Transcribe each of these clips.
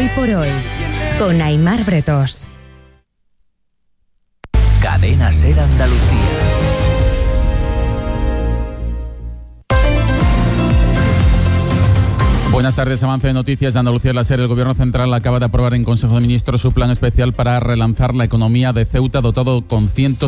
Hoy por hoy, con Aimar Bretós. Cadena SER Andalucía. Buenas tardes, avance de noticias de Andalucía. La SER, el Gobierno Central acaba de aprobar en Consejo de Ministros su plan especial para relanzar la economía de Ceuta, dotado con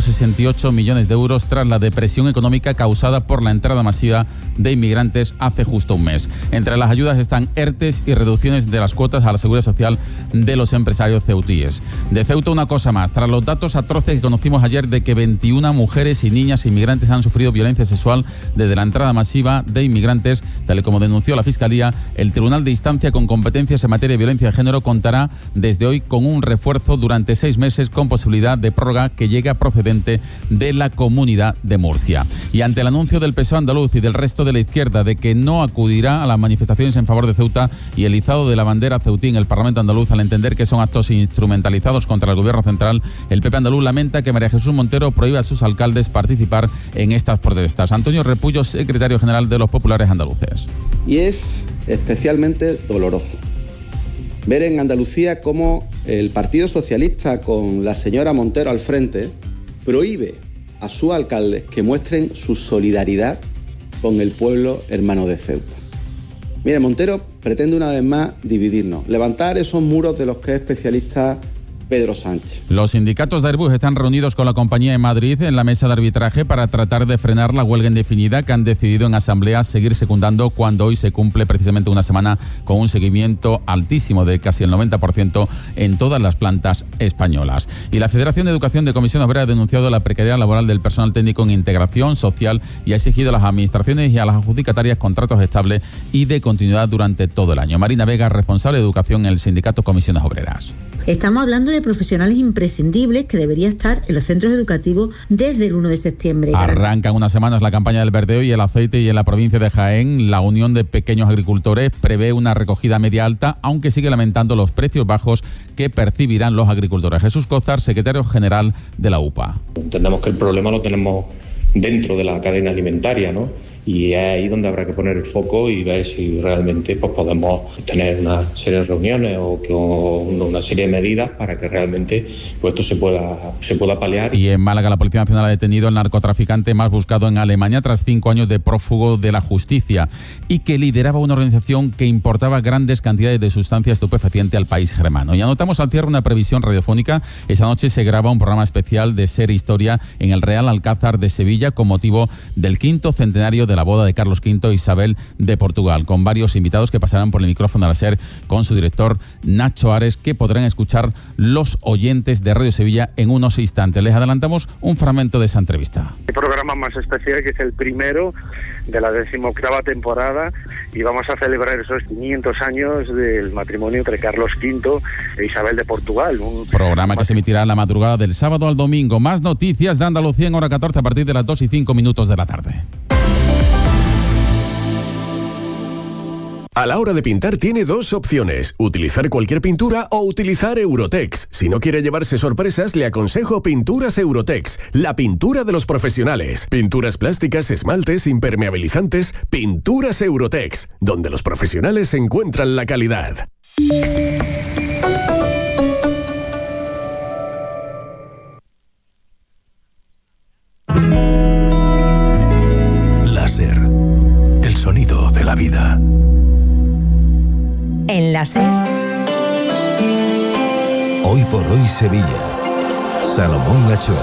168 millones de euros tras la depresión económica causada por la entrada masiva de inmigrantes hace justo un mes. Entre las ayudas están ERTES y reducciones de las cuotas a la seguridad social de los empresarios ceutíes. De Ceuta, una cosa más. Tras los datos atroces que conocimos ayer de que 21 mujeres y niñas inmigrantes han sufrido violencia sexual desde la entrada masiva de inmigrantes, tal y como denunció la Fiscalía, el Tribunal de Instancia con competencias en materia de violencia de género contará desde hoy con un refuerzo durante 6 meses con posibilidad de prórroga que llega procedente de la Comunidad de Murcia. Y ante el anuncio del PSOE andaluz y del resto de la izquierda de que no acudirá a las manifestaciones en favor de Ceuta y el izado de la bandera ceutí en el Parlamento andaluz al entender que son actos instrumentalizados contra el Gobierno central, el PP andaluz lamenta que María Jesús Montero prohíba a sus alcaldes participar en estas protestas. Antonio Repullo, secretario general de los populares andaluces. Y es especialmente doloroso ver en Andalucía cómo el Partido Socialista, con la señora Montero al frente, prohíbe a sus alcaldes que muestren su solidaridad con el pueblo hermano de Ceuta. Mire, Montero pretende una vez más dividirnos, levantar esos muros de los que es especialista Pedro Sánchez. Los sindicatos de Airbus están reunidos con la compañía en Madrid en la mesa de arbitraje para tratar de frenar la huelga indefinida que han decidido en asamblea seguir secundando cuando hoy se cumple precisamente una semana con un seguimiento altísimo de casi el 90% en todas las plantas españolas. Y la Federación de Educación de Comisión Obrera ha denunciado la precariedad laboral del personal técnico en integración social y ha exigido a las administraciones y a las adjudicatarias contratos estables y de continuidad durante todo el año. Marina Vega, responsable de educación en el sindicato Comisiones Obreras. Estamos hablando de profesionales imprescindibles que deberían estar en los centros educativos desde el 1 de septiembre. Arrancan unas semanas la campaña del verdeo y el aceite y en la provincia de Jaén la Unión de Pequeños Agricultores prevé una recogida media alta, aunque sigue lamentando los precios bajos que percibirán los agricultores. Jesús Cózar, secretario general de la UPA. Entendemos que el problema lo tenemos dentro de la cadena alimentaria, ¿no? Y es ahí donde habrá que poner el foco y ver si realmente pues podemos tener una serie de reuniones o una serie de medidas para que realmente pues esto se pueda paliar. Y en Málaga la Policía Nacional ha detenido al narcotraficante más buscado en Alemania tras 5 años de prófugo de la justicia y que lideraba una organización que importaba grandes cantidades de sustancia estupefaciente al país germano. Y anotamos al cierre una previsión radiofónica. Esa noche se graba un programa especial de SER Historia en el Real Alcázar de Sevilla con motivo del 5º centenario de la boda de Carlos V e Isabel de Portugal, con varios invitados que pasarán por el micrófono de la SER con su director Nacho Ares, que podrán escuchar los oyentes de Radio Sevilla en unos instantes. Les adelantamos un fragmento de esa entrevista. El programa más especial, que es el primero de la 18ª temporada, y vamos a celebrar esos 500 años del matrimonio entre Carlos V e Isabel de Portugal. Un programa que se emitirá en la madrugada del sábado al domingo. Más noticias de Andalucía en hora 14 a partir de las 2:05 de la tarde. A la hora de pintar tiene 2 opciones, utilizar cualquier pintura o utilizar Eurotex. Si no quiere llevarse sorpresas, le aconsejo Pinturas Eurotex, la pintura de los profesionales. Pinturas plásticas, esmaltes, impermeabilizantes, Pinturas Eurotex, donde los profesionales encuentran la calidad. Láser, el sonido de la vida. En la SER. Hoy por hoy Sevilla. Salomón Lachón.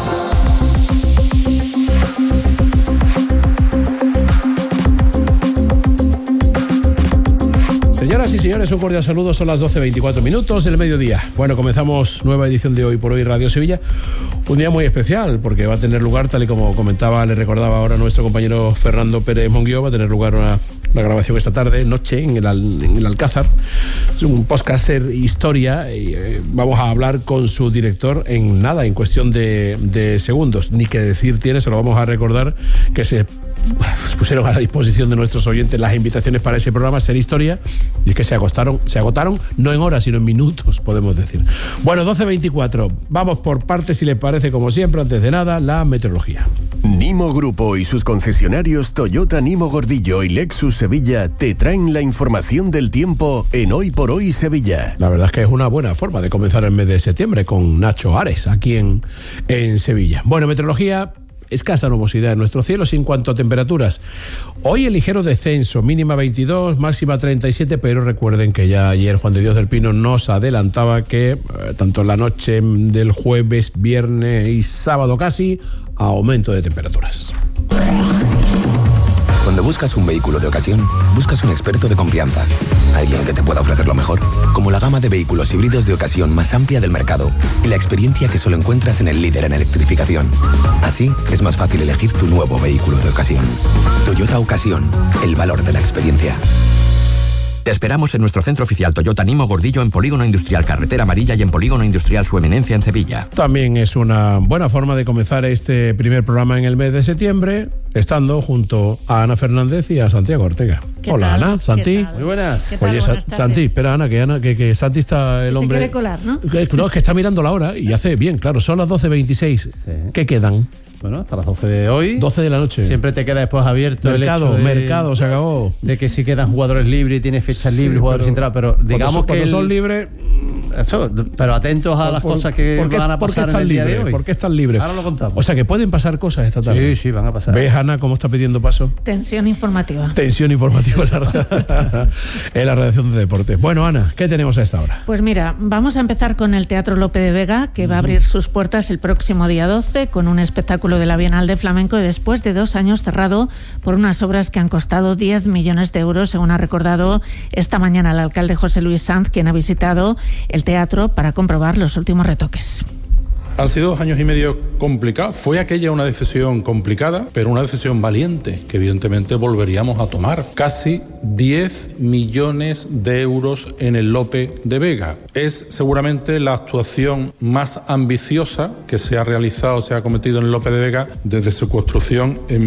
Señoras y señores, un cordial saludo. Son las 12:24 del mediodía. Bueno, comenzamos nueva edición de Hoy por Hoy Radio Sevilla. Un día muy especial porque va a tener lugar, tal y como comentaba, le recordaba ahora nuestro compañero Fernando Pérez Monguió, va a tener lugar una grabación esta tarde, noche, en el Alcázar. Es un podcast Historia y vamos a hablar con su director en nada, en cuestión de segundos. Ni que decir tiene, se lo vamos a recordar, que se pusieron a la disposición de nuestros oyentes las invitaciones para ese programa, Ser Historia, y es que se agotaron, no en horas, sino en minutos, podemos decir. Bueno, 12:24. Vamos por partes, si les parece, como siempre, antes de nada, la meteorología. Nimo Grupo y sus concesionarios Toyota Nimo Gordillo y Lexus Sevilla te traen la información del tiempo en Hoy por Hoy Sevilla. La verdad es que es una buena forma de comenzar el mes de septiembre con Nacho Ares aquí en Sevilla. Bueno, meteorología, escasa nubosidad en nuestros cielos. En cuanto a temperaturas, hoy el ligero descenso, mínima 22, máxima 37, pero recuerden que ya ayer Juan de Dios del Pino nos adelantaba que tanto en la noche del jueves, viernes y sábado casi, aumento de temperaturas. Cuando buscas un vehículo de ocasión, buscas un experto de confianza. Alguien que te pueda ofrecer lo mejor, como la gama de vehículos híbridos de ocasión más amplia del mercado y la experiencia que solo encuentras en el líder en electrificación. Así es más fácil elegir tu nuevo vehículo de ocasión. Toyota Ocasión, el valor de la experiencia. Te esperamos en nuestro centro oficial Toyota Nimo Gordillo en Polígono Industrial Carretera Amarilla y en Polígono Industrial Su Eminencia en Sevilla. También es una buena forma de comenzar este primer programa en el mes de septiembre, estando junto a Ana Fernández y a Santiago Ortega. Hola, Ana, Santi. Muy buenas. Oye, Santi, espera, Ana, que Santi está el hombre... Se quiere colar, ¿no? No, es que está mirando la hora y hace bien, claro, son las 12:26. Sí. ¿Qué quedan? Bueno, hasta las 12 de hoy. 12 de la noche. Siempre te queda después abierto mercado, se acabó. De que si quedan jugadores libres y tienes fechas libres, jugadores sin entrar, pero digamos cuando son libres... Eso, pero atentos a las cosas que van a pasar en el día de hoy. ¿Por qué están libres? Ahora lo contamos. O sea, que pueden pasar cosas esta tarde. Sí, van a pasar. ¿Ves, Ana, cómo está pidiendo paso? Tensión informativa. Tensión informativa en la redacción de deportes. Bueno, Ana, ¿qué tenemos a esta hora? Pues mira, vamos a empezar con el Teatro Lope de Vega, que va a abrir sus puertas el próximo día 12 con un espectáculo de la Bienal de Flamenco y después de 2 años cerrado por unas obras que han costado 10 millones de euros, según ha recordado esta mañana el alcalde José Luis Sanz, quien ha visitado el teatro para comprobar los últimos retoques. Han sido 2 años y medio complicados. Fue aquella una decisión complicada, pero una decisión valiente, que evidentemente volveríamos a tomar. Casi 10 millones de euros en el Lope de Vega. Es seguramente la actuación más ambiciosa que se ha realizado, se ha cometido en el Lope de Vega desde su construcción en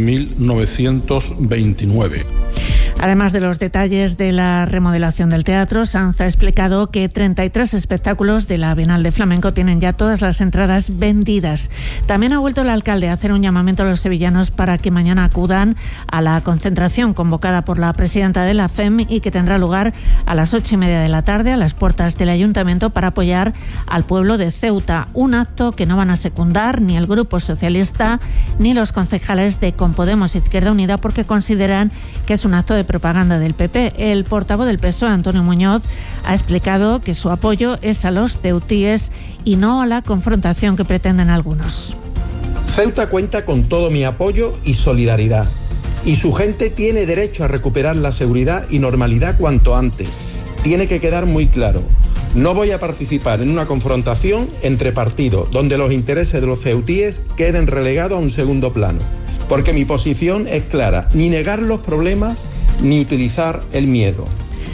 1929. Además de los detalles de la remodelación del teatro, Sanz ha explicado que 33 espectáculos de la Bienal de Flamenco tienen ya todas las entradas vendidas. También ha vuelto el alcalde a hacer un llamamiento a los sevillanos para que mañana acudan a la concentración convocada por la presidenta de la FEM y que tendrá lugar a las 8:30 de la tarde a las puertas del ayuntamiento para apoyar al pueblo de Ceuta. Un acto que no van a secundar ni el Grupo Socialista ni los concejales de Compodemos Izquierda Unida porque consideran que es un acto de propaganda del PP. El portavoz del PSOE, Antonio Muñoz, ha explicado que su apoyo es a los ceutíes y no a la confrontación que pretenden algunos. Ceuta cuenta con todo mi apoyo y solidaridad, y su gente tiene derecho a recuperar la seguridad y normalidad cuanto antes. Tiene que quedar muy claro. No voy a participar en una confrontación entre partidos donde los intereses de los ceutíes queden relegados a un segundo plano, porque mi posición es clara: ni negar los problemas ni utilizar el miedo.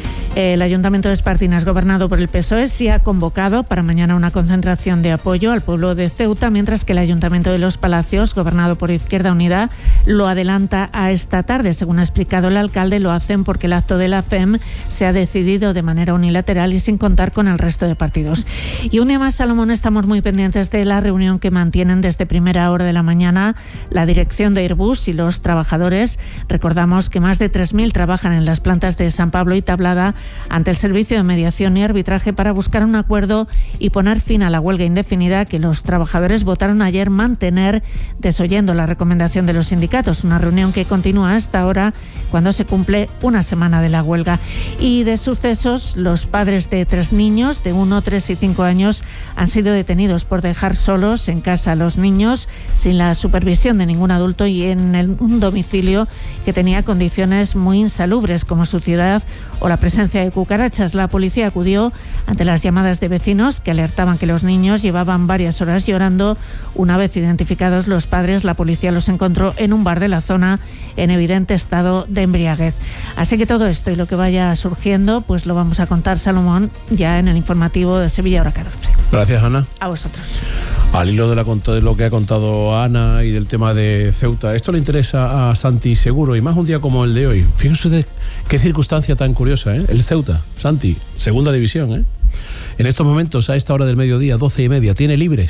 El Ayuntamiento de Espartinas, gobernado por el PSOE, sí ha convocado para mañana una concentración de apoyo al pueblo de Ceuta, mientras que el Ayuntamiento de Los Palacios, gobernado por Izquierda Unida, lo adelanta a esta tarde. Según ha explicado el alcalde, lo hacen porque el acto de la FEM se ha decidido de manera unilateral y sin contar con el resto de partidos. Y un día más, Salomón, estamos muy pendientes de la reunión que mantienen desde primera hora de la mañana la dirección de Airbus y los trabajadores. Recordamos que más de 3.000 trabajan en las plantas de San Pablo y Tablada ante el Servicio de Mediación y Arbitraje para buscar un acuerdo y poner fin a la huelga indefinida que los trabajadores votaron ayer mantener, desoyendo la recomendación de los sindicatos. Una reunión que continúa hasta ahora, cuando se cumple una semana de la huelga. Y de sucesos, los padres de 3 niños de 1, 3 y 5 años han sido detenidos por dejar solos en casa a los niños sin la supervisión de ningún adulto y en un domicilio que tenía condiciones muy insalubres como suciedad o la presencia de cucarachas. La policía acudió ante las llamadas de vecinos que alertaban que los niños llevaban varias horas llorando. Una vez identificados los padres, la policía los encontró en un bar de la zona en evidente estado de embriaguez. Que todo esto y lo que vaya surgiendo, pues lo vamos a contar, Salomón, ya en el informativo de Sevilla Hora 14. Gracias, Ana. A vosotros. Al hilo de lo que ha contado Ana y del tema de Ceuta, esto le interesa a Santi seguro, y más un día como el de hoy. Fíjense de qué circunstancia tan curiosa, ¿eh? El Ceuta, Santi, segunda división, ¿eh? En estos momentos, a esta hora del mediodía, 12:30, tiene libres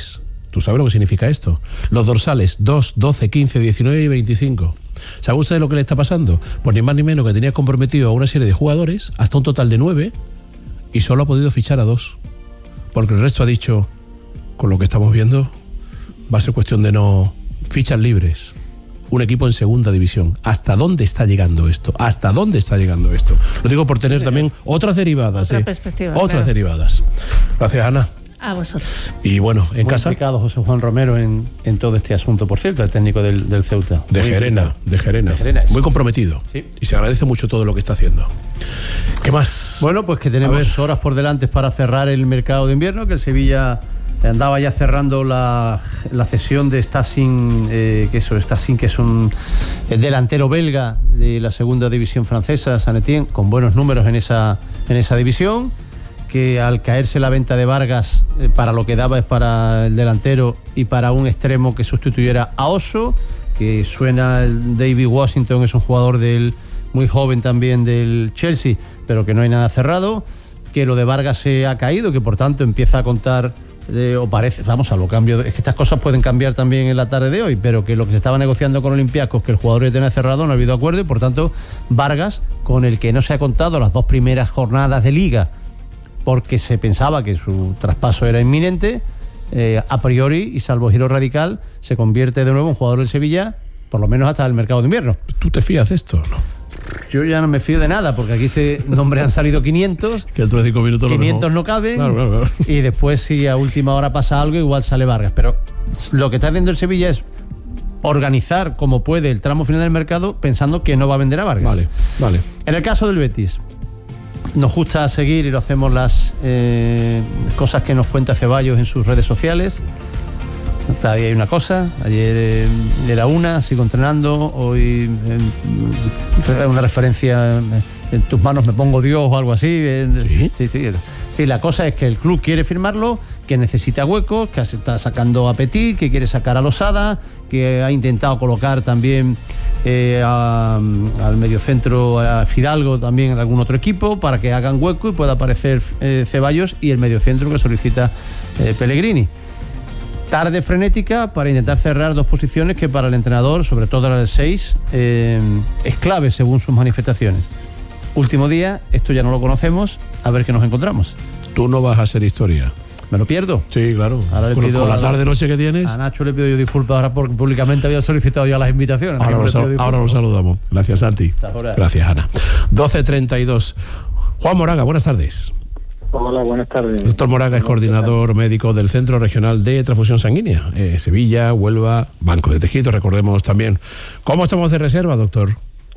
¿Tú sabes lo que significa esto? Los dorsales 2, 12, 15, 19 y 25. ¿Sabe usted lo que le está pasando? Pues ni más ni menos que tenía comprometido a una serie de jugadores, hasta un total de 9, y solo ha podido fichar a 2. Porque el resto ha dicho, con lo que estamos viendo, va a ser cuestión de no fichas libres. Un equipo en segunda división. ¿Hasta dónde está llegando esto? ¿Hasta dónde está llegando esto? Lo digo por tener también otras derivadas. Otra perspectiva. Otras derivadas. Gracias, Ana. A vosotros. Y bueno, en muy casa. implicado José Juan Romero en todo este asunto, por cierto, el técnico del Ceuta. De Gerena. Muy comprometido. Sí. Y se agradece mucho todo lo que está haciendo. ¿Qué más? Bueno, pues que tenemos horas por delante para cerrar el mercado de invierno, que el Sevilla andaba ya cerrando la cesión de Stassin, que es un delantero belga de la segunda división francesa, Saint-Étienne, con buenos números en esa división, que al caerse la venta de Vargas, para lo que daba es para el delantero y para un extremo que sustituyera a Oso, que suena el David Washington, es un jugador muy joven también del Chelsea, pero que no hay nada cerrado, que lo de Vargas se ha caído, que por tanto empieza a contar, o parece, vamos a lo cambio, es que estas cosas pueden cambiar también en la tarde de hoy, pero que lo que se estaba negociando con Olympiacos, que el jugador ya tenía cerrado, no ha habido acuerdo, y por tanto Vargas, con el que no se ha contado las 2 primeras jornadas de Liga, porque se pensaba que su traspaso era inminente, a priori y salvo giro radical, se convierte de nuevo en jugador del Sevilla, por lo menos hasta el mercado de invierno. ¿Tú te fías de esto o no? Yo ya no me fío de nada, porque aquí han salido 500, que dentro de 5 minutos 500 no caben, claro. Y después si a última hora pasa algo, igual sale Vargas. Pero lo que está haciendo el Sevilla es organizar como puede el tramo final del mercado, pensando que no va a vender a Vargas. Vale. En el caso del Betis, nos gusta seguir y lo hacemos las cosas que nos cuenta Ceballos en sus redes sociales. Cada día hay una cosa. Ayer era una, sigo entrenando. Hoy una referencia, en tus manos me pongo Dios o algo así. Sí. Sí, la cosa es que el club quiere firmarlo, que necesita huecos, que se está sacando a Petit, que quiere sacar a Losada, que ha intentado colocar también al mediocentro a Fidalgo también en algún otro equipo para que hagan hueco y pueda aparecer Ceballos, y el mediocentro que solicita Pellegrini. Tarde frenética para intentar cerrar 2 posiciones que para el entrenador, sobre todo la del 6, es clave según sus manifestaciones. Último día, esto ya no lo conocemos, a ver qué nos encontramos. Tú no vas a hacer historia. ¿Me lo pierdo? Sí, claro. Ahora le pido con la tarde-noche que tienes. A Nacho le pido yo disculpas ahora porque públicamente había solicitado ya las invitaciones. Ahora lo saludamos. Gracias, Santi. Gracias, Ana. 12:32. Juan Moraga, buenas tardes. Hola, buenas tardes. Doctor Moraga es coordinador médico del Centro Regional de Transfusión Sanguínea. Sevilla, Huelva, Banco de Tejidos, recordemos también. ¿Cómo estamos de reserva, doctor?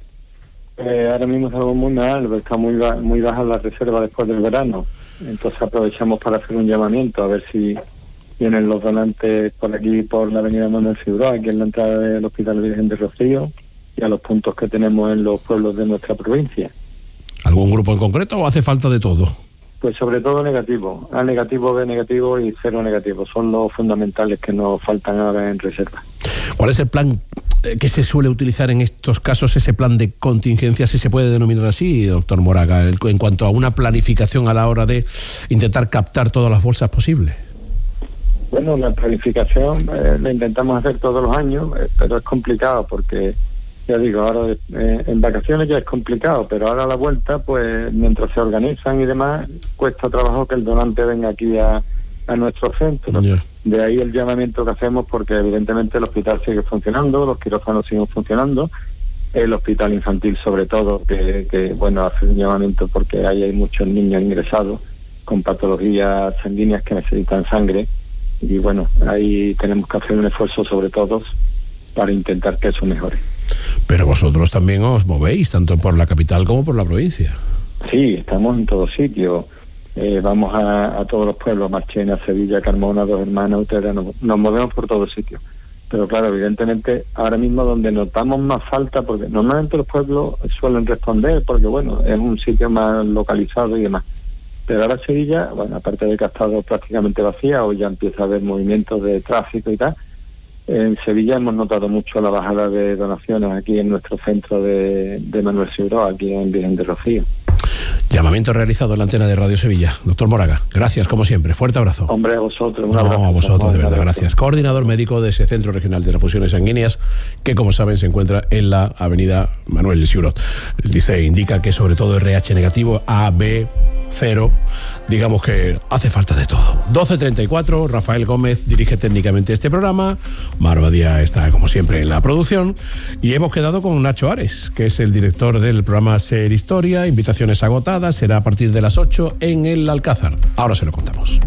Ahora mismo estamos muy mal, está muy baja la reserva después del verano. Entonces aprovechamos para hacer un llamamiento, a ver si vienen los donantes por aquí, por la avenida Manuel Figueroa, aquí en la entrada del Hospital Virgen de Rocío, y a los puntos que tenemos en los pueblos de nuestra provincia. ¿Algún grupo en concreto o hace falta de todo? Pues sobre todo negativo. A negativo, B negativo y 0 negativo. Son los fundamentales que nos faltan ahora en reserva. ¿Cuál es el plan que se suele utilizar en estos casos, ese plan de contingencia, si se puede denominar así, doctor Moraga, en cuanto a una planificación a la hora de intentar captar todas las bolsas posibles? Bueno, la planificación la intentamos hacer todos los años, pero es complicado porque, ya digo, ahora en vacaciones ya es complicado, pero ahora a la vuelta, pues mientras se organizan y demás, cuesta trabajo que el donante venga aquí a nuestro centro. Yeah. De ahí el llamamiento que hacemos, porque evidentemente el hospital sigue funcionando, los quirófanos siguen funcionando, el hospital infantil sobre todo, que bueno, hace un llamamiento porque ahí hay muchos niños ingresados con patologías sanguíneas que necesitan sangre, y bueno, ahí tenemos que hacer un esfuerzo sobre todos para intentar que eso mejore. Pero vosotros también os movéis, tanto por la capital como por la provincia. Sí, estamos en todos sitios. Vamos a todos los pueblos, Marchena, Sevilla, Carmona, Dos Hermanas, Utrera, nos movemos por todos sitios. Pero claro, evidentemente, ahora mismo donde notamos más falta, porque normalmente los pueblos suelen responder, porque bueno, es un sitio más localizado y demás. Pero ahora Sevilla, bueno, aparte de que ha estado prácticamente vacía, hoy ya empieza a haber movimientos de tráfico y tal. En Sevilla hemos notado mucho la bajada de donaciones aquí en nuestro centro de Manuel Figueroa, aquí en Virgen de Rocío. Llamamiento realizado en la antena de Radio Sevilla. Doctor Moraga, gracias como siempre. Fuerte abrazo. Hombre, a vosotros. Un abrazo. A vosotros, de verdad, gracias. Coordinador médico de ese Centro Regional de Transfusiones Sanguíneas, que como saben se encuentra en la avenida Manuel Siurot. Dice, indica que sobre todo RH negativo, A, B, 0, digamos que hace falta de todo. 12:34, Rafael Gómez dirige técnicamente este programa, Mar Badía está como siempre en la producción y hemos quedado con Nacho Ares, que es el director del programa Ser Historia. Invitaciones agotadas, será a partir de las 8 en el Alcázar. Ahora se lo contamos.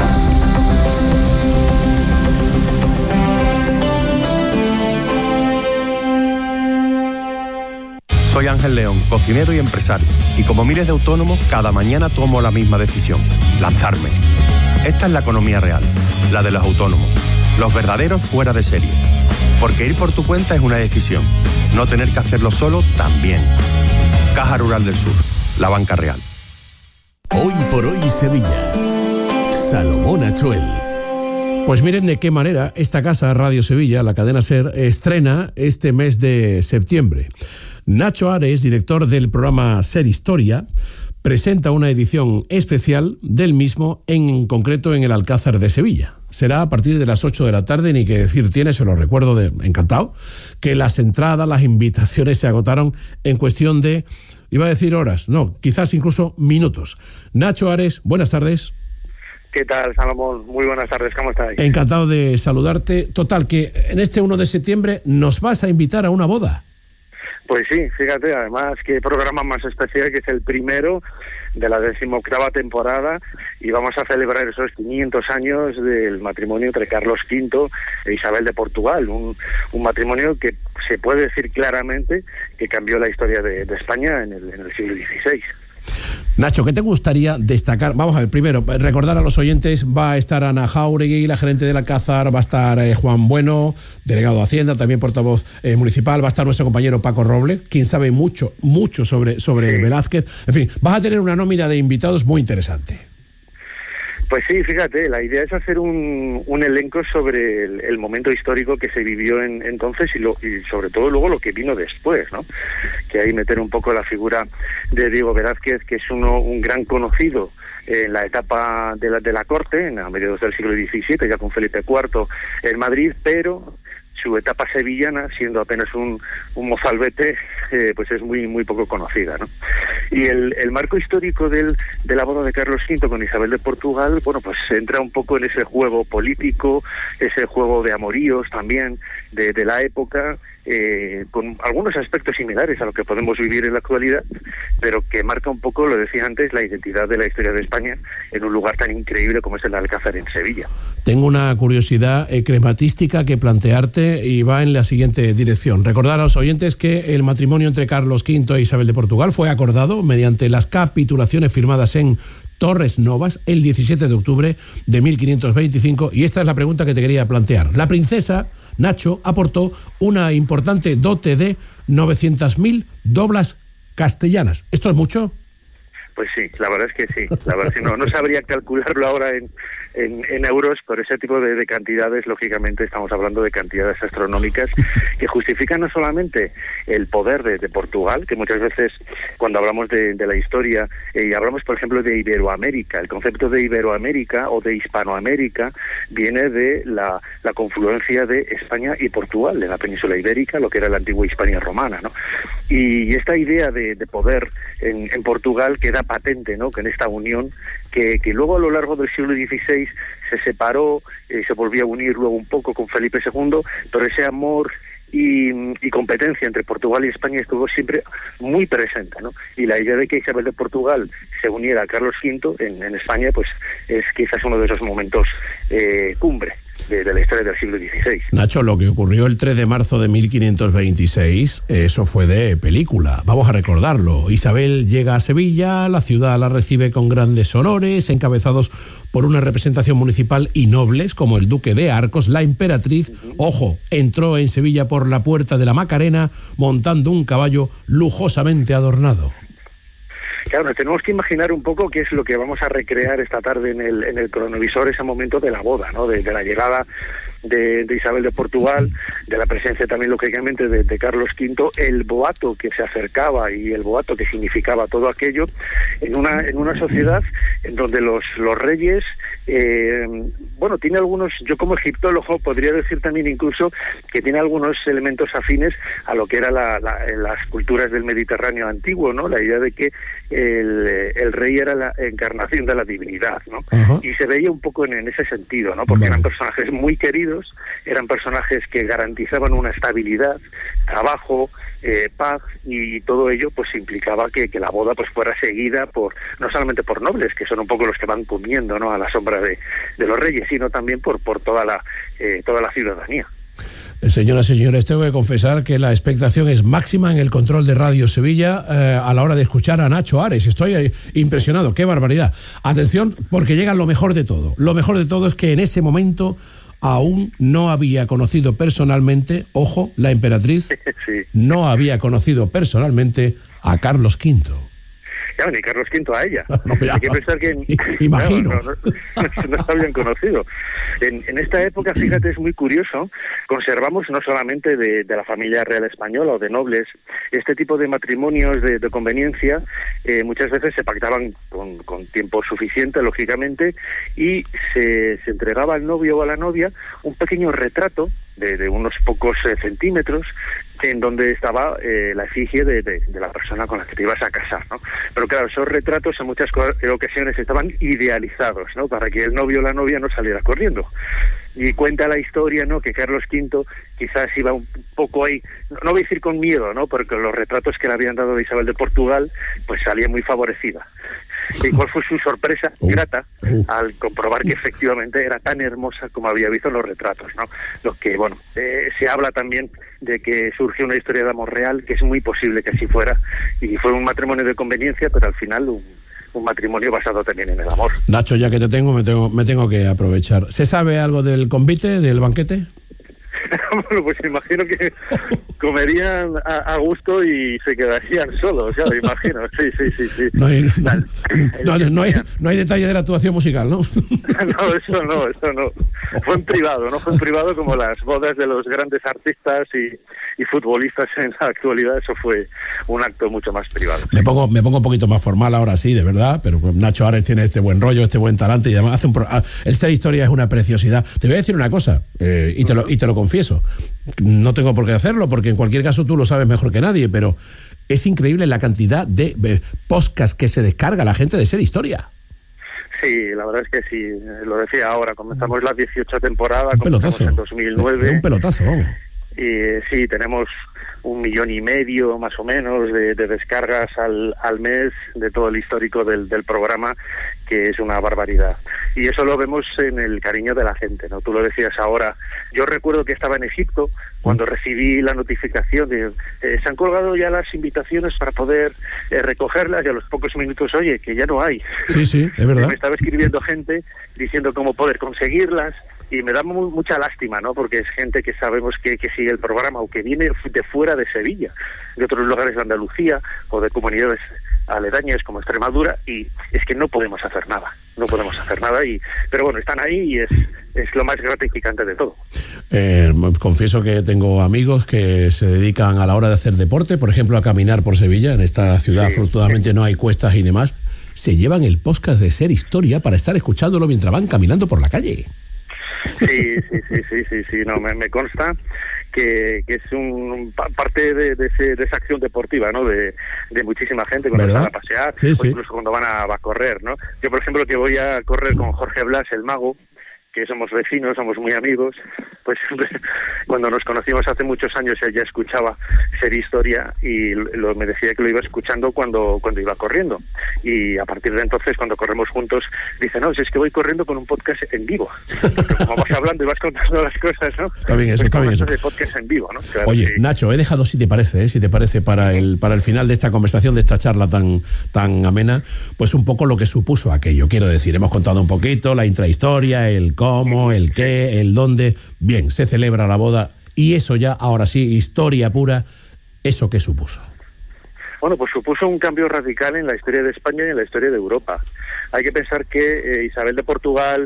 Soy Ángel León, cocinero y empresario, y como miles de autónomos, cada mañana tomo la misma decisión: lanzarme. Esta es la economía real, la de los autónomos, los verdaderos fuera de serie. Porque ir por tu cuenta es una decisión, no tener que hacerlo solo también. Caja Rural del Sur, la banca real. Hoy por hoy Sevilla. Salomón Achuel. Pues miren de qué manera esta casa, Radio Sevilla, la cadena SER, estrena este mes de septiembre. Nacho Ares, director del programa Ser Historia, presenta una edición especial del mismo, en concreto en el Alcázar de Sevilla. Será a partir de las 8 de la tarde, ni que decir tiene, se lo recuerdo encantado, que las entradas, las invitaciones se agotaron en cuestión de, iba a decir horas, no, quizás incluso minutos. Nacho Ares, buenas tardes. ¿Qué tal, Salomón? Muy buenas tardes, ¿cómo estáis? Encantado de saludarte. Total, que en este 1 de septiembre nos vas a invitar a una boda. Pues sí, fíjate, además qué programa más especial, que es el primero de la 18ª temporada, y vamos a celebrar esos 500 años del matrimonio entre Carlos V e Isabel de Portugal, un matrimonio que se puede decir claramente que cambió la historia de España en el siglo XVI. Nacho, ¿qué te gustaría destacar? Vamos a ver, primero, recordar a los oyentes, va a estar Ana Jáuregui, la gerente del Alcázar, va a estar Juan Bueno, delegado de Hacienda, también portavoz municipal, va a estar nuestro compañero Paco Robles, quien sabe mucho sobre sí. Velázquez. En fin, vas a tener una nómina de invitados muy interesante. Pues sí, fíjate, la idea es hacer un elenco sobre el momento histórico que se vivió entonces y sobre todo luego lo que vino después, ¿no? Que ahí meter un poco la figura de Diego Velázquez, que es un gran conocido en la etapa de la corte, a mediados del siglo XVII, ya con Felipe IV en Madrid, pero su etapa sevillana, siendo apenas un mozalbete, pues es muy poco conocida, ¿no? Y el marco histórico de la boda de Carlos V con Isabel de Portugal, bueno, pues entra un poco en ese juego político, ese juego de amoríos también de la época, con algunos aspectos similares a lo que podemos vivir en la actualidad, pero que marca un poco, lo decía antes, la identidad de la historia de España en un lugar tan increíble como es el Alcázar en Sevilla. Tengo una curiosidad crematística que plantearte y va en la siguiente dirección. Recordar a los oyentes que el matrimonio entre Carlos V e Isabel de Portugal fue acordado mediante las capitulaciones firmadas en Torres Novas el 17 de octubre de 1525, y esta es la pregunta que te quería plantear. La princesa, Nacho, aportó una importante dote de 900.000 doblas castellanas. ¿Esto es mucho? Pues sí, la verdad es que sí. La verdad es que no sabría calcularlo ahora en euros, pero ese tipo de cantidades, lógicamente, estamos hablando de cantidades astronómicas que justifican no solamente el poder de Portugal, que muchas veces cuando hablamos de la historia, y hablamos, por ejemplo, de Iberoamérica, el concepto de Iberoamérica o de Hispanoamérica viene de la confluencia de España y Portugal, de la península ibérica, lo que era la antigua Hispania romana, ¿no? Y esta idea de poder en Portugal queda patente, ¿no?, que en esta unión que luego a lo largo del siglo XVI se separó, se volvió a unir luego un poco con Felipe II, pero ese amor y competencia entre Portugal y España estuvo siempre muy presente, ¿no? Y la idea de que Isabel de Portugal se uniera a Carlos V en España, pues es quizás uno de esos momentos cumbre de la historia del siglo XVI. Nacho, lo que ocurrió el 3 de marzo de 1526, eso fue de película. Vamos a recordarlo. Isabel llega a Sevilla, la ciudad la recibe con grandes honores, encabezados por una representación municipal y nobles, como el duque de Arcos. La emperatriz, ojo, entró en Sevilla por la puerta de la Macarena, montando un caballo lujosamente adornado. Claro, nos tenemos que imaginar un poco qué es lo que vamos a recrear esta tarde en el cronovisor, ese momento de la boda, ¿no? De la llegada de Isabel de Portugal, de la presencia también, lógicamente, de Carlos V, el boato que se acercaba y el boato que significaba todo aquello, en una sociedad en donde los reyes, tiene algunos, yo como egiptólogo podría decir también incluso que tiene algunos elementos afines a lo que era las culturas del Mediterráneo antiguo, ¿no? La idea de que el rey era la encarnación de la divinidad, ¿no? Uh-huh. Y se veía un poco en ese sentido, ¿no? Porque eran personajes muy queridos, eran personajes que garantizaban una estabilidad, trabajo, paz, y todo ello pues implicaba que la boda pues fuera seguida no solamente por nobles, que son un poco los que van comiendo, ¿no?, a la sombra de los reyes, sino también por toda la ciudadanía. Señoras y señores, tengo que confesar que la expectación es máxima en el control de Radio Sevilla a la hora de escuchar a Nacho Ares. Estoy impresionado, qué barbaridad. Atención, porque llega lo mejor de todo. Lo mejor de todo es que en ese momento aún no había conocido personalmente, ojo, la emperatriz, sí, no había conocido personalmente a Carlos V. Ya, ni Carlos V a ella. No, hay que pensar que imagino. No se habían conocido. En esta época, fíjate, es muy curioso, conservamos no solamente de la familia real española o de nobles, este tipo de matrimonios de conveniencia, muchas veces se pactaban con tiempo suficiente, lógicamente, y se entregaba al novio o a la novia un pequeño retrato de unos pocos centímetros, en donde estaba la efigie de la persona con la que te ibas a casar, ¿no? Pero claro, esos retratos en muchas ocasiones estaban idealizados, ¿no?, para que el novio o la novia no saliera corriendo. Y cuenta la historia, ¿no?, que Carlos V quizás iba un poco ahí, no voy a decir con miedo, ¿no?, porque los retratos que le habían dado de Isabel de Portugal pues salía muy favorecida. ¿Y cuál fue su sorpresa grata al comprobar que efectivamente era tan hermosa como había visto en los retratos, ¿no? Lo que, se habla también de que surgió una historia de amor real, que es muy posible que así fuera, y fue un matrimonio de conveniencia, pero al final un matrimonio basado también en el amor. Nacho, ya que te tengo, me tengo que aprovechar. ¿Se sabe algo del convite, del banquete? Bueno, pues imagino que comerían a gusto y se quedarían solos, ya lo imagino. Sí. No hay detalle de la actuación musical, ¿no? No, eso no. Fue en privado, como las bodas de los grandes artistas y futbolistas en la actualidad. Eso fue un acto mucho más privado. Me pongo un poquito más formal ahora, sí, de verdad, pero Nacho Ares tiene este buen rollo, este buen talante, y además el Ser Historia es una preciosidad. Te voy a decir una cosa, y te lo confieso. No tengo por qué hacerlo, porque en cualquier caso tú lo sabes mejor que nadie, pero es increíble la cantidad de podcasts que se descarga la gente de Ser Historia. Sí, la verdad es que sí, lo decía ahora, comenzamos la 18 temporada, comenzamos en 2009. Un pelotazo, vamos. Y sí, tenemos 1,5 millones más o menos de descargas al mes de todo el histórico del programa, que es una barbaridad. Y eso lo vemos en el cariño de la gente, ¿no? Tú lo decías ahora. Yo recuerdo que estaba en Egipto cuando recibí la notificación de se han colgado ya las invitaciones para poder recogerlas, y a los pocos minutos, oye, que ya no hay. Sí, es verdad. Me estaba escribiendo gente diciendo cómo poder conseguirlas, y me da mucha lástima, ¿no?, porque es gente que sabemos que sigue el programa o que viene de fuera de Sevilla, de otros lugares de Andalucía o de comunidades aledañas como Extremadura, y es que no podemos hacer nada, pero bueno, están ahí y es lo más gratificante de todo. Confieso que tengo amigos que se dedican a la hora de hacer deporte, por ejemplo, a caminar por Sevilla. En esta ciudad afortunadamente no hay cuestas y demás. Se llevan el podcast de Ser Historia para estar escuchándolo mientras van caminando por la calle. Sí, no, me consta que es parte de esa acción deportiva, ¿no?, de muchísima gente cuando van a pasear, o incluso cuando van a correr, ¿no? Yo, por ejemplo, que voy a correr con Jorge Blas, el mago, que somos vecinos, somos muy amigos, pues cuando nos conocimos hace muchos años él ya escuchaba Ser Historia y me decía que lo iba escuchando cuando iba corriendo, y a partir de entonces, cuando corremos juntos, dice, no, si es que voy corriendo con un podcast en vivo, porque como vas hablando y vas contando las cosas, ¿no? Está bien eso. De podcast en vivo, ¿no? Claro. Oye, Nacho, he dejado, si te parece, para el final de esta conversación, de esta charla tan amena, pues un poco lo que supuso aquello. Quiero decir, hemos contado un poquito la intrahistoria, el cómo, el qué, el dónde. Bien, se celebra la boda, y eso ya, ahora sí, historia pura. ¿Eso qué supuso? Bueno, pues supuso un cambio radical en la historia de España y en la historia de Europa. Hay que pensar que Isabel de Portugal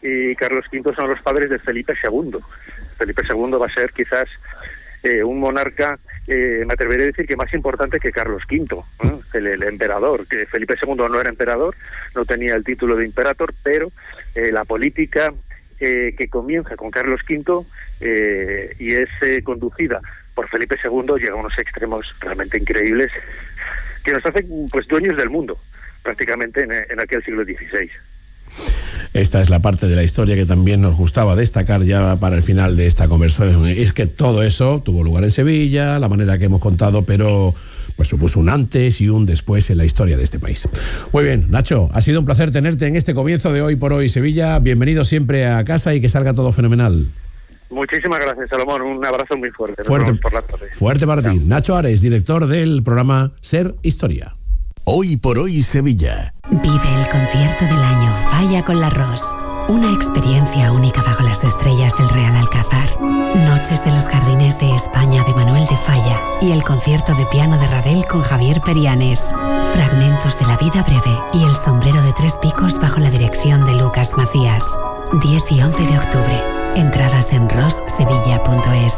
y Carlos V son los padres de Felipe II. Felipe II va a ser quizás un monarca, me atrevería a decir que más importante que Carlos V, el emperador, que Felipe II no era emperador, no tenía el título de imperator, pero la política que comienza con Carlos V y es conducida por Felipe II llega a unos extremos realmente increíbles que nos hacen pues dueños del mundo, prácticamente en aquel siglo XVI. Esta es la parte de la historia que también nos gustaba destacar ya para el final de esta conversación. Es que todo eso tuvo lugar en Sevilla, la manera que hemos contado, pero pues supuso un antes y un después en la historia de este país. Muy bien, Nacho, ha sido un placer tenerte en este comienzo de Hoy por Hoy Sevilla. Bienvenido siempre a casa y que salga todo fenomenal. Muchísimas gracias, Salomón. Un abrazo muy fuerte. Fuerte para ti. Nacho Ares, director del programa Ser Historia. Hoy por Hoy Sevilla. Vive el concierto del año Falla con la Ros. Una experiencia única bajo las estrellas del Real Alcázar. Noches de los Jardines de España de Manuel de Falla y el concierto de piano de Ravel con Javier Perianes. Fragmentos de la vida breve y el sombrero de 3 picos bajo la dirección de Lucas Macías. 10 y 11 de octubre. Entradas en rossevilla.es.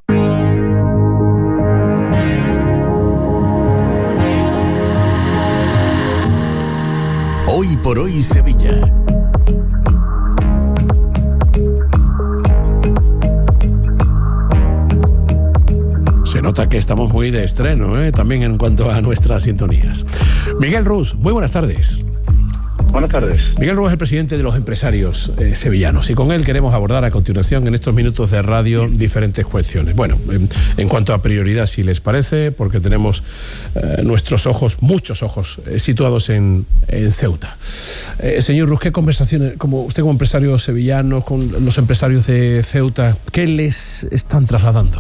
Hoy por Hoy Sevilla. Se nota que estamos muy de estreno, también en cuanto a nuestras sintonías. Miguel Rus, muy buenas tardes. Buenas tardes. Miguel Rus es el presidente de los empresarios sevillanos y con él queremos abordar a continuación en estos minutos de radio diferentes cuestiones. Bueno, en cuanto a prioridad, si les parece, porque tenemos nuestros ojos, muchos ojos, situados en Ceuta. Señor Rus, ¿qué conversaciones, como usted como empresario sevillano, con los empresarios de Ceuta, qué les están trasladando?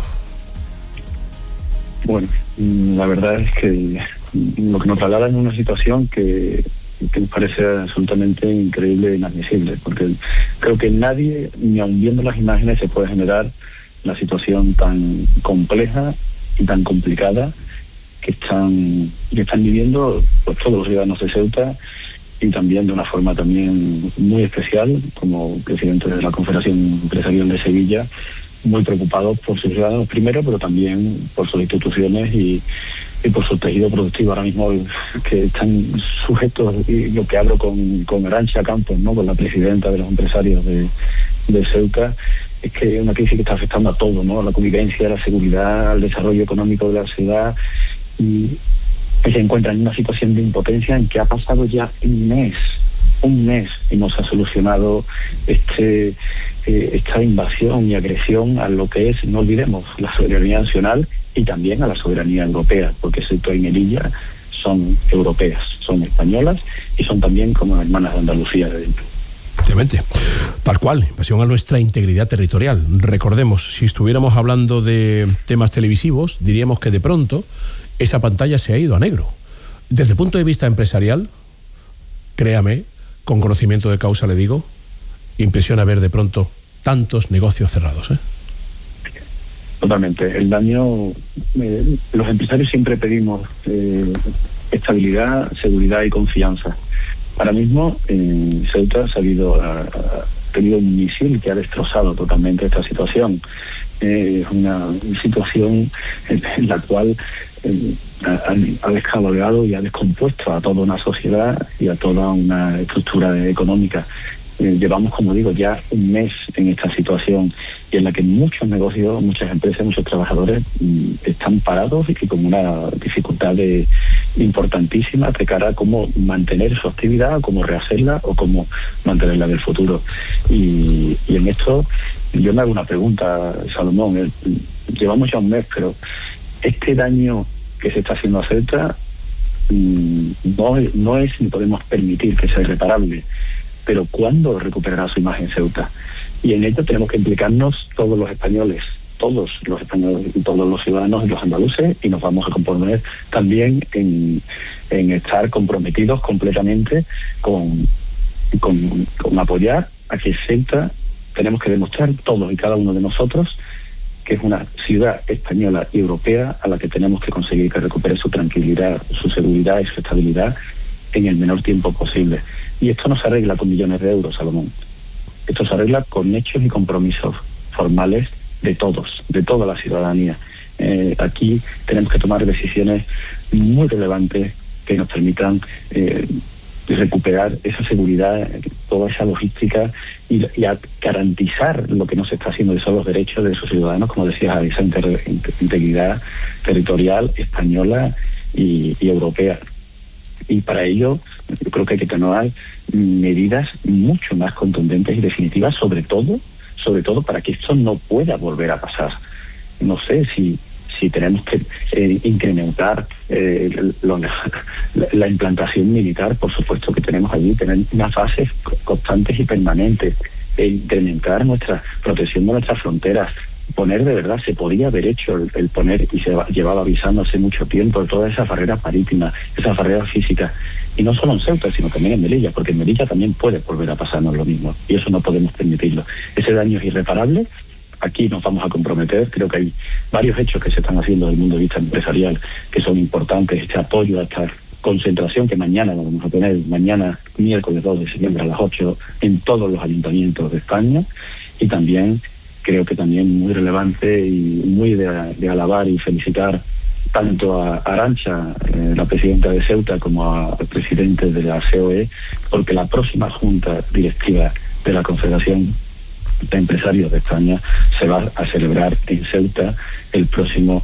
Bueno, la verdad es que lo que nos traslada es una situación que me parece absolutamente increíble e inadmisible, porque creo que nadie, ni aun viendo las imágenes, se puede generar la situación tan compleja y tan complicada que están viviendo pues todos los ciudadanos de Ceuta, y también de una forma también muy especial, como presidente de la Confederación Empresarial de Sevilla, muy preocupados por sus ciudadanos primero, pero también por sus instituciones y por su tejido productivo ahora mismo, que están sujetos, y lo que hablo con Arantxa Campos, ¿no?, con la presidenta de los empresarios de Ceuta, es que es una crisis que está afectando a todo, ¿no?, a la convivencia, a la seguridad, al desarrollo económico de la ciudad, y se encuentra en una situación de impotencia en que ha pasado ya un mes y no se ha solucionado esta invasión y agresión a lo que es, no olvidemos, la soberanía nacional y también a la soberanía europea, porque Ceuta y Melilla son europeas, son españolas y son también como hermanas de Andalucía de dentro. Efectivamente, tal cual, invasión a nuestra integridad territorial. Recordemos, si estuviéramos hablando de temas televisivos, diríamos que de pronto esa pantalla se ha ido a negro. Desde el punto de vista empresarial, créame, con conocimiento de causa le digo, impresiona ver de pronto tantos negocios cerrados, Totalmente. El daño, los empresarios siempre pedimos estabilidad, seguridad y confianza. Ahora mismo en Ceuta ha tenido un misil que ha destrozado totalmente esta situación. Es una situación en la cual ha descabalgado y ha descompuesto a toda una sociedad y a toda una estructura económica. Llevamos, como digo, ya un mes en esta situación y en la que muchos negocios, muchas empresas, muchos trabajadores están parados y que con una dificultad importantísima de cara a cómo mantener su actividad, cómo rehacerla o cómo mantenerla en el futuro. Y en esto yo me hago una pregunta, Salomón. Llevamos ya un mes, pero este daño que se está haciendo a Ceuta no es ni podemos permitir que sea irreparable. Pero ¿cuándo recuperará su imagen Ceuta? Y en ello tenemos que implicarnos todos los españoles, todos los ciudadanos y los andaluces, y nos vamos a componer también en estar comprometidos completamente con apoyar a que Ceuta, tenemos que demostrar todos y cada uno de nosotros que es una ciudad española y europea a la que tenemos que conseguir que recupere su tranquilidad, su seguridad y su estabilidad en el menor tiempo posible. Y esto no se arregla con millones de euros, Salomón. Esto se arregla con hechos y compromisos formales de todos, de toda la ciudadanía. Aquí tenemos que tomar decisiones muy relevantes que nos permitan recuperar esa seguridad, toda esa logística y garantizar lo que no se está haciendo, de son los derechos de sus ciudadanos, como decía, esa integridad territorial española y europea. Y para ello yo creo que hay que tomar medidas mucho más contundentes y definitivas, sobre todo para que esto no pueda volver a pasar. No sé si tenemos que incrementar la implantación militar, por supuesto que tenemos allí, tener unas bases constantes y permanentes, incrementar nuestra protección de nuestras fronteras, poner de verdad, se podría haber hecho el poner, y se llevaba avisando hace mucho tiempo, todas esas barreras marítimas, esas barreras físicas, y no solo en Ceuta, sino también en Melilla, porque en Melilla también puede volver a pasarnos lo mismo, y eso no podemos permitirlo. Ese daño es irreparable. Aquí nos vamos a comprometer. Creo que hay varios hechos que se están haciendo desde el punto de vista empresarial que son importantes. Este apoyo a esta concentración que mañana vamos a tener, mañana miércoles 2 de septiembre a las 8 en todos los ayuntamientos de España, y también creo que también muy relevante y muy de alabar y felicitar tanto a Arantxa, la presidenta de Ceuta, como al presidente de la COE, porque la próxima junta directiva de la Confederación de Empresarios de España se va a celebrar en Ceuta el próximo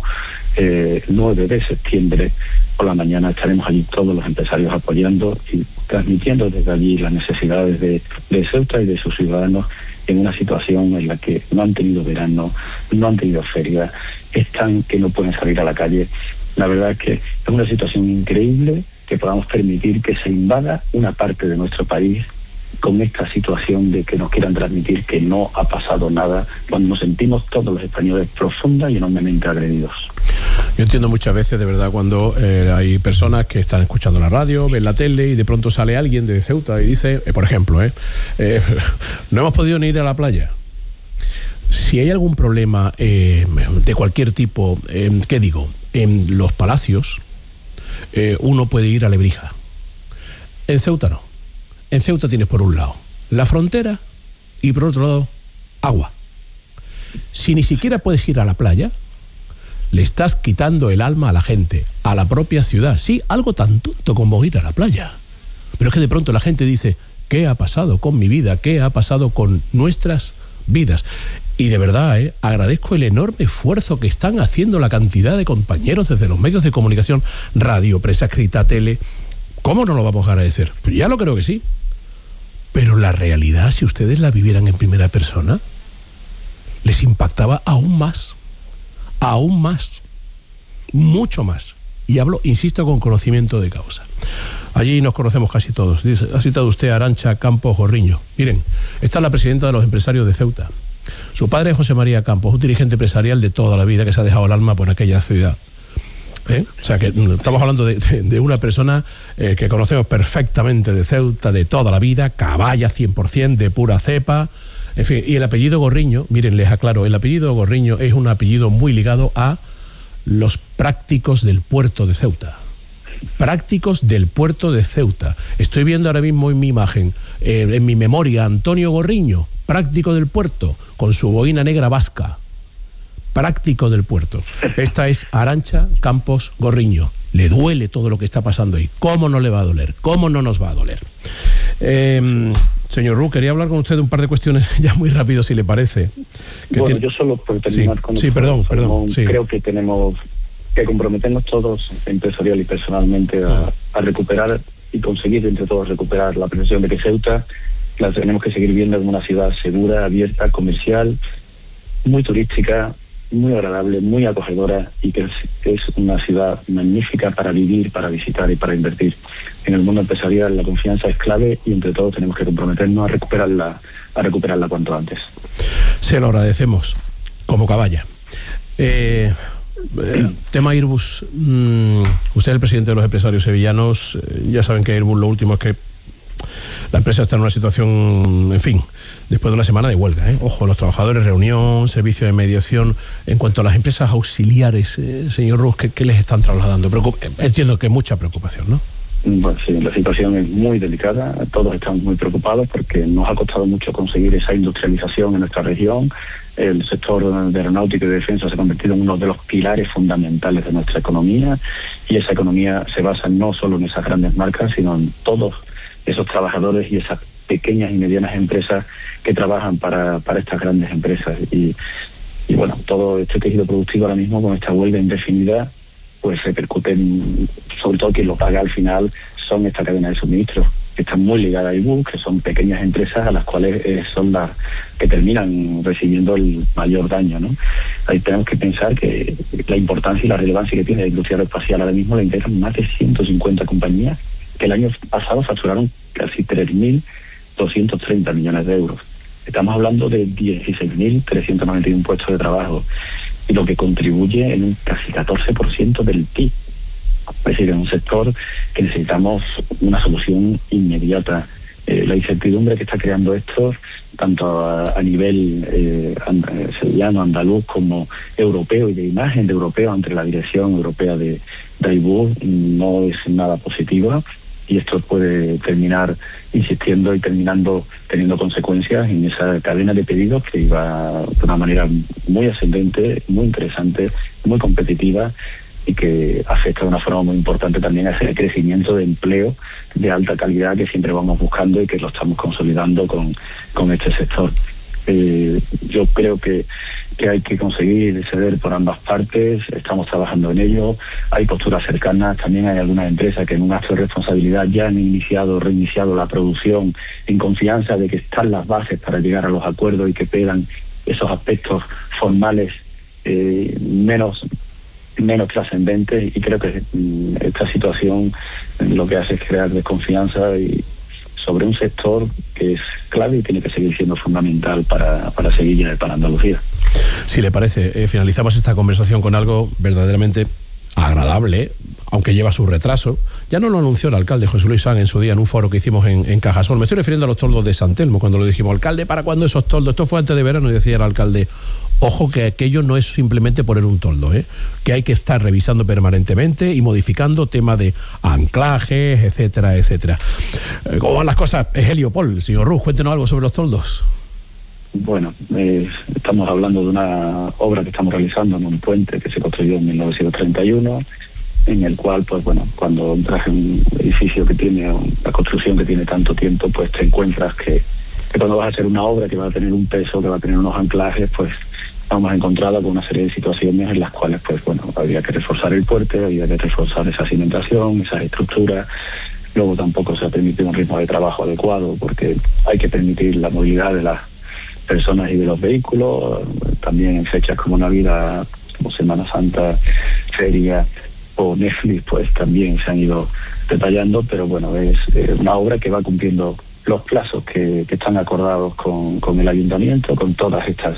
9 de septiembre. Por la mañana estaremos allí todos los empresarios apoyando y transmitiendo desde allí las necesidades de Ceuta y de sus ciudadanos en una situación en la que no han tenido verano, no han tenido feria, están que no pueden salir a la calle. La verdad es que es una situación increíble que podamos permitir que se invada una parte de nuestro país con esta situación de que nos quieran transmitir que no ha pasado nada, cuando nos sentimos todos los españoles profunda y enormemente agredidos. Yo entiendo muchas veces, de verdad, cuando hay personas que están escuchando la radio, ven la tele y de pronto sale alguien de Ceuta y dice, por ejemplo, no hemos podido ni ir a la playa. Si hay algún problema de cualquier tipo, ¿qué digo? En los palacios, uno puede ir a Lebrija. En Ceuta no. En Ceuta tienes por un lado la frontera y por otro lado agua. Si ni siquiera puedes ir a la playa, le estás quitando el alma a la gente, a la propia ciudad. Sí, algo tan tonto como ir a la playa. Pero es que de pronto la gente dice, ¿qué ha pasado con mi vida? ¿Qué ha pasado con nuestras vidas? Y de verdad, agradezco el enorme esfuerzo que están haciendo la cantidad de compañeros desde los medios de comunicación, radio, prensa escrita, tele. ¿Cómo no lo vamos a agradecer? Pues ya lo creo que sí. Pero la realidad, si ustedes la vivieran en primera persona, les impactaba aún más, mucho más. Y hablo, insisto, con conocimiento de causa. Allí nos conocemos casi todos. Ha citado usted a Arantxa Campos Gorriño. Miren, esta es la presidenta de los empresarios de Ceuta. Su padre es José María Campos, un dirigente empresarial de toda la vida que se ha dejado el alma por aquella ciudad. O sea que estamos hablando de una persona que conocemos perfectamente de Ceuta, de toda la vida, caballa 100%, de pura cepa, en fin. Y el apellido Gorriño, miren, les aclaro, el apellido Gorriño es un apellido muy ligado a los prácticos del puerto de Ceuta. Prácticos del puerto de Ceuta. Estoy viendo ahora mismo en mi imagen, en mi memoria, Antonio Gorriño, práctico del puerto, con su boina negra vasca. Práctico del puerto. Esta es Arantxa Campos Gorriño. Le duele todo lo que está pasando ahí. ¿Cómo no le va a doler? ¿Cómo no nos va a doler? Señor Ruz, quería hablar con usted de un par de cuestiones ya muy rápido, si le parece. Bueno, yo solo por terminar con esto, perdón. Sí. Creo que tenemos que comprometernos todos, empresarial y personalmente, a recuperar y conseguir entre todos recuperar la percepción de que Ceuta la tenemos que seguir viendo como una ciudad segura, abierta, comercial, muy turística, muy agradable, muy acogedora, y que es una ciudad magnífica para vivir, para visitar y para invertir. En el mundo empresarial la confianza es clave y entre todos tenemos que comprometernos a recuperarla cuanto antes. Se lo agradecemos, como caballa. Tema Airbus. Usted es el presidente de los empresarios sevillanos. Ya saben que Airbus, lo último es que la empresa está en una situación, en fin, después de una semana de huelga. Ojo, los trabajadores, reunión, servicio de mediación. En cuanto a las empresas auxiliares, señor Ruz, ¿qué les están trasladando? Entiendo que mucha preocupación, ¿no? Bueno, sí, la situación es muy delicada, todos estamos muy preocupados porque nos ha costado mucho conseguir esa industrialización en nuestra región. El sector de aeronáutica y de defensa se ha convertido en uno de los pilares fundamentales de nuestra economía, y esa economía se basa no solo en esas grandes marcas, sino en todos esos trabajadores y esas pequeñas y medianas empresas que trabajan para estas grandes empresas. Y bueno, todo este tejido productivo ahora mismo, con esta huelga indefinida, pues repercute sobre todo quien lo paga al final son esta cadena de suministro, que están muy ligadas a IBU, que son pequeñas empresas a las cuales son las que terminan recibiendo el mayor daño, ¿no? Ahí tenemos que pensar que la importancia y la relevancia que tiene la industria aeroespacial ahora mismo la integran más de 150 compañías que el año pasado facturaron casi 3.230 millones de euros. Estamos hablando de 16.391 puestos de trabajo, y lo que contribuye en un casi 14% del PIB. Es decir, en un sector que necesitamos una solución inmediata. La incertidumbre que está creando esto, tanto a nivel sevillano, andaluz, como europeo, y de imagen de europeo ante la dirección europea de AIBU, no es nada positiva, y esto puede terminar insistiendo y terminando teniendo consecuencias en esa cadena de pedidos que iba de una manera muy ascendente, muy interesante, muy competitiva, y que afecta de una forma muy importante también a ese crecimiento de empleo de alta calidad que siempre vamos buscando y que lo estamos consolidando con este sector. Yo creo que hay que conseguir ceder por ambas partes, estamos trabajando en ello, hay posturas cercanas, también hay algunas empresas que en un acto de responsabilidad ya han reiniciado la producción en confianza de que están las bases para llegar a los acuerdos y que pegan esos aspectos formales menos trascendentes, y creo que esta situación lo que hace es crear desconfianza y sobre un sector que es clave y tiene que seguir siendo fundamental para Sevilla y para Andalucía. Si le parece, finalizamos esta conversación con algo verdaderamente agradable, aunque lleva su retraso. Ya no lo anunció el alcalde José Luis Sanz en su día en un foro que hicimos en Cajasol. Me estoy refiriendo a los toldos de San Telmo, cuando lo dijimos, alcalde, ¿para cuándo esos toldos? Esto fue antes de verano, y decía el alcalde, ojo que aquello no es simplemente poner un toldo, que hay que estar revisando permanentemente y modificando tema de anclajes, etcétera, etcétera. ¿Cómo van las cosas? Es Heliopol. Señor Ruz, cuéntenos algo sobre los toldos. Bueno, estamos hablando de una obra que estamos realizando en un puente que se construyó en 1931, en el cual, pues bueno, cuando entras en un edificio que tiene, la construcción que tiene tanto tiempo, pues te encuentras que cuando vas a hacer una obra que va a tener un peso, que va a tener unos anclajes, pues hemos encontrado con una serie de situaciones en las cuales, pues bueno, había que reforzar el puente, había que reforzar esa cimentación, esas estructuras. Luego tampoco se ha permitido un ritmo de trabajo adecuado, porque hay que permitir la movilidad de las personas y de los vehículos, también en fechas como Navidad, como Semana Santa, feria o Netflix, pues también se han ido detallando, pero bueno, es una obra que va cumpliendo los plazos que están acordados con el ayuntamiento, con todas estas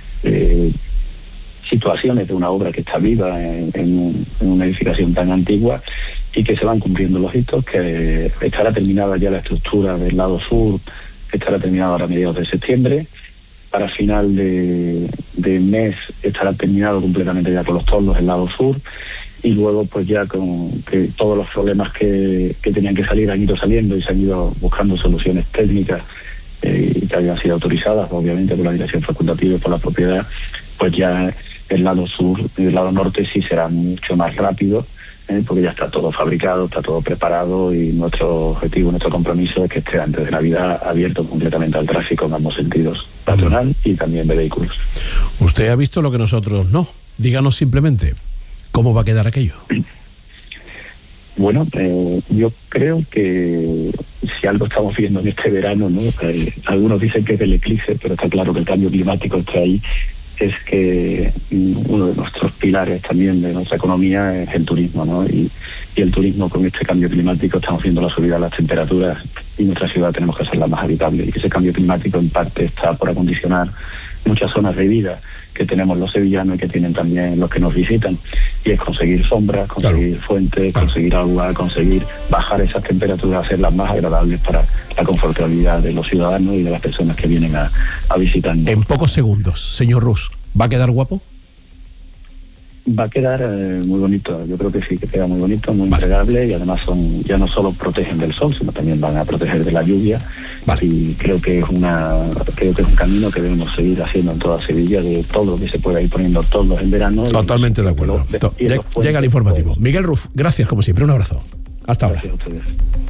situaciones de una obra que está viva en una edificación tan antigua, y que se van cumpliendo los hitos, que estará terminada ya la estructura del lado sur, estará terminada ahora a mediados de septiembre. Para final de mes estará terminado completamente ya con los toldos del lado sur, y luego pues ya con que todos los problemas que tenían que salir han ido saliendo y se han ido buscando soluciones técnicas que habían sido autorizadas obviamente por la dirección facultativa y por la propiedad, pues ya el lado sur y el lado norte sí será mucho más rápido, porque ya está todo fabricado, está todo preparado, y nuestro objetivo, nuestro compromiso es que esté antes de Navidad abierto completamente al tráfico en ambos sentidos, patronal y también de vehículos. Usted ha visto lo que nosotros no. Díganos simplemente, ¿cómo va a quedar aquello? Bueno, yo creo que si algo estamos viendo en este verano, ¿no? Algunos dicen que es el eclipse, pero está claro que el cambio climático está ahí. Es que uno de nuestros pilares también de nuestra economía es el turismo, ¿no? Y el turismo, con este cambio climático, estamos viendo la subida de las temperaturas, y nuestra ciudad tenemos que hacerla más habitable, y ese cambio climático en parte está por acondicionar muchas zonas de vida que tenemos los sevillanos y que tienen también los que nos visitan, y es conseguir sombras, conseguir fuentes, conseguir agua, conseguir bajar esas temperaturas, hacerlas más agradables para la confortabilidad de los ciudadanos y de las personas que vienen a visitarnos. En pocos segundos, señor Ruz, ¿va a quedar guapo? Va a quedar muy bonito, yo creo que sí, que queda muy bonito, muy entregable, y además ya no solo protegen del sol, sino también van a proteger de la lluvia. Y creo que es un camino que debemos seguir haciendo en toda Sevilla, de todo lo que se pueda ir poniendo todos en verano. Totalmente de acuerdo. Llega el informativo. Miguel Ruf, gracias como siempre, un abrazo. Hasta ahora. Gracias a ustedes.